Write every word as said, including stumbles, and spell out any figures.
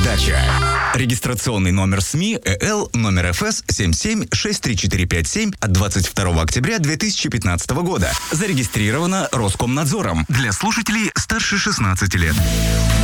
передача. Регистрационный номер СМИ ЭЛ номер эф эс семь семь шесть три четыре пять семь от двадцать второго октября две тысячи пятнадцатого года. Зарегистрировано Роскомнадзором для слушателей старше шестнадцати лет.